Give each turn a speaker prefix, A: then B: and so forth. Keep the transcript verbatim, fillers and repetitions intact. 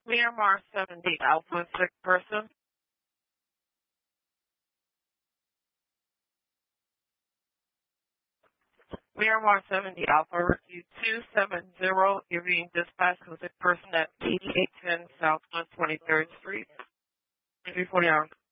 A: Miramar seventy Alpha, sick person. Miramar seventy Alpha, review two seven zero. You're being dispatched with a sick person at eighty-eight ten Southwest twenty-third Street. Maybe forty hours.